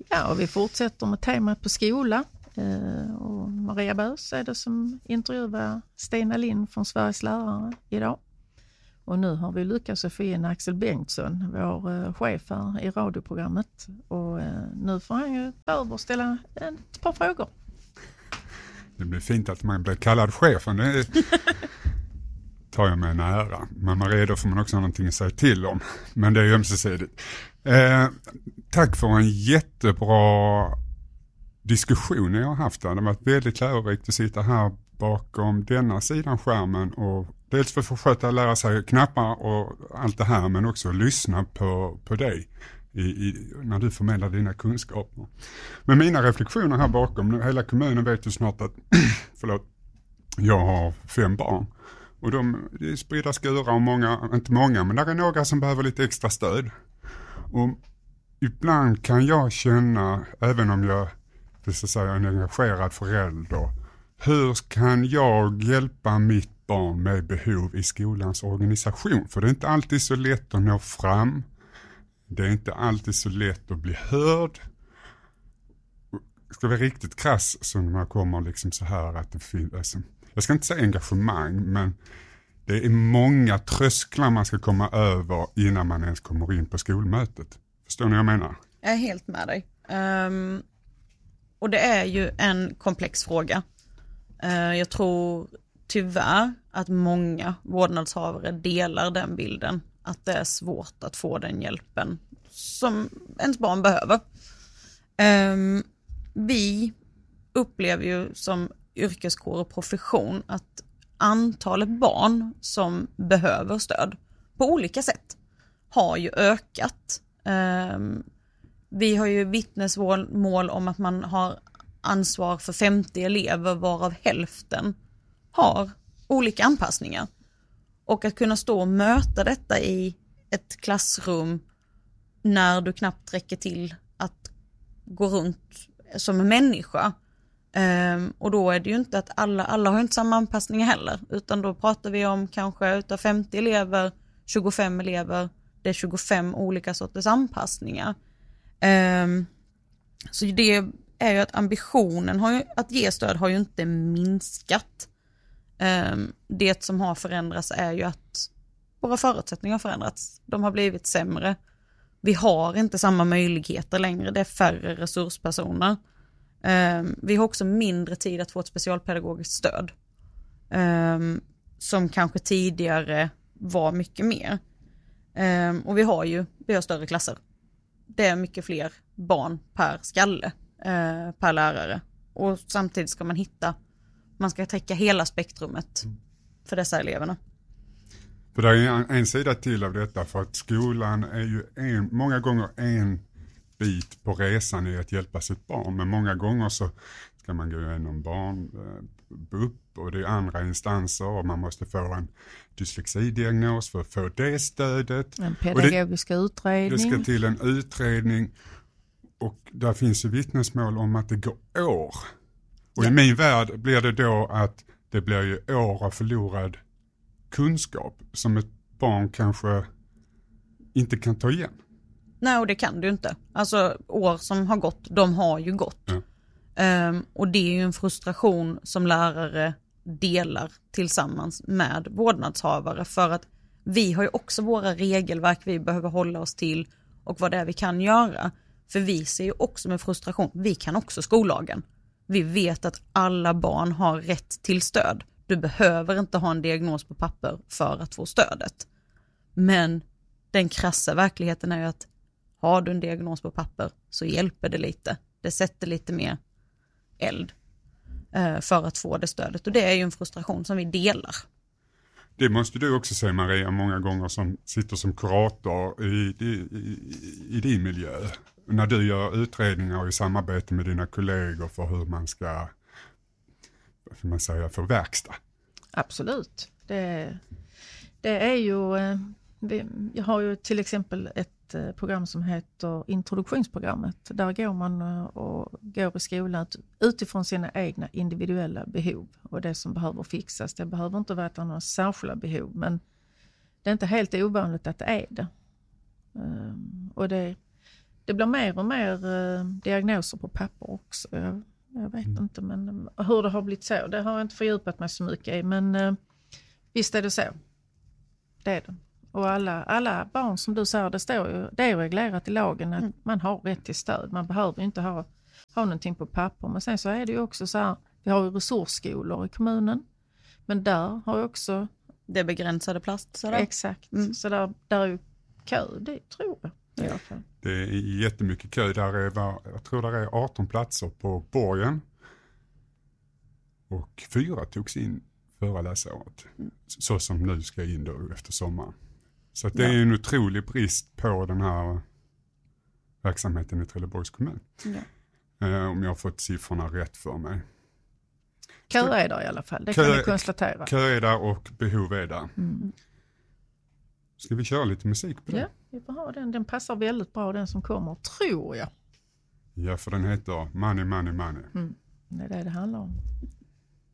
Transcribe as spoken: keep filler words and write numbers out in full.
Ja, och vi fortsätter med temat på skola. Eh, och Maria Bös är det som intervjuar Stina Lind från Sveriges lärare idag. Och nu har vi lyckats få in Axel Bengtsson, vår eh, chef här i radioprogrammet. Och eh, nu får han ju över ställa ett par frågor. Det blir fint att man blir kallad chefen. Det tar jag med nära. Men Maria, då får man också ha någonting att säga till om. Men det är ju ömsesidigt. Eh, tack för en jättebra diskussion jag har haft där. Det har varit väldigt lärorikt att sitta här bakom denna sidan skärmen och dels för att försöka lära sig knappar och allt det här, men också lyssna på, på dig i, i, när du förmedlar dina kunskaper. Men mina reflektioner här bakom, hela kommunen vet ju snart att förlåt, jag har fem barn. Och de, de är spridda skurar och många, inte många, men där är några som behöver lite extra stöd. Och ibland kan jag känna, även om jag vill säga en engagerad förälder, hur kan jag hjälpa mitt barn med behov i skolans organisation? För det är inte alltid så lätt att nå fram. Det är inte alltid så lätt att bli hörd. Ska vara riktigt krass så när man kommer liksom så här att det finns, alltså, jag ska inte säga engagemang, men det är många trösklar man ska komma över innan man ens kommer in på skolmötet. Förstår ni vad jag menar? Jag är helt med dig. Um, och det är ju en komplex fråga. Uh, jag tror tyvärr att många vårdnadshavare delar den bilden. Att det är svårt att få den hjälpen som ens barn behöver. Um, vi upplever ju som yrkeskår och profession att antalet barn som behöver stöd på olika sätt har ju ökat. Um, vi har ju vittnesmål om att man har ansvar för femtio elever varav hälften har olika anpassningar. Och att kunna stå och möta detta i ett klassrum när du knappt räcker till att gå runt som en människa. Um, och då är det ju inte att alla, alla har inte samma anpassningar heller. Utan då pratar vi om kanske utav femtio elever, tjugofem elever. Det är tjugofem olika sorters anpassningar. Um, så det är ju att ambitionen har ju, att ge stöd har ju inte minskat. Um, det som har förändrats är ju att våra förutsättningar har förändrats. De har blivit sämre. Vi har inte samma möjligheter längre. Det är färre resurspersoner. Um, vi har också mindre tid att få ett specialpedagogiskt stöd. Um, som kanske tidigare var mycket mer. Um, och vi har ju vi har större klasser. Det är mycket fler barn per skalle, uh, per lärare. Och samtidigt ska man hitta, man ska täcka hela spektrumet för dessa eleverna. För det är en, en sida till av detta, för att skolan är ju en, många gånger en bit på resan i att hjälpa sitt barn. Men många gånger så ska man gå igenom barn, B U P och det är andra instanser och man måste få en dyslexidiagnos för att få det stödet. En pedagogisk det, utredning. Det ska till en utredning och där finns ju vittnesmål om att det går år. Och ja. I min värld blir det då att det blir ju år av förlorad kunskap som ett barn kanske inte kan ta igen. Nej, och det kan du inte. Alltså år som har gått, de har ju gått. Ja. Um, och det är ju en frustration som lärare delar tillsammans med vårdnadshavare. För att vi har ju också våra regelverk vi behöver hålla oss till och vad det är vi kan göra. För vi ser ju också med frustration, vi kan också skollagen. Vi vet att alla barn har rätt till stöd. Du behöver inte ha en diagnos på papper för att få stödet. Men den krassa verkligheten är ju att har du en diagnos på papper så hjälper det lite. Det sätter lite mer eld eh, för att få det stödet. Och det är ju en frustration som vi delar. Det måste du också säga, Maria, många gånger som sitter som kurator i, i, i, i din miljö. När du gör utredningar i samarbete med dina kollegor för hur man ska, vad får man säga, förverksta. Absolut. Det, det är ju, vi, jag har ju till exempel ett program som heter introduktionsprogrammet. Där går man och går i skolan utifrån sina egna individuella behov. Och det som behöver fixas, det behöver inte vara att det har några särskilda behov. Men det är inte helt ovanligt att det är det. Och det, det blir mer och mer eh, diagnoser på papper också. Jag, jag vet mm. inte men hur det har blivit så. Det har jag inte fördjupat mig så mycket i. Men eh, visst är det så. Det är det. Och alla, alla barn som du säger, det står ju, det är reglerat i lagen att mm. man har rätt till stöd. Man behöver ju inte ha, ha någonting på papper. Men sen så är det ju också så här, vi har ju resursskolor i kommunen. Men där har ju också... Det begränsade plast. Sådär. Exakt. Mm. Så där, där är ju kö, det tror jag i alla fall. Det är jättemycket kö. Där är, jag tror där är arton platser på Borgen. Och fyra togs in förra läsåret. Mm. Så som nu ska in då efter sommaren. Så att det ja. är en otrolig brist på den här verksamheten i Trelleborgs kommun. Ja. Eh, om jag har fått siffrorna rätt för mig. Kö är där i alla fall, det kö, kan vi konstatera. Kö är där och behov är där. Mm. Ska vi köra lite musik på det? Ja, vi får ha den. Den passar väldigt bra, den som kommer, tror jag. Ja, för den heter Money, Money, Money. Mm. Det är det det handlar om.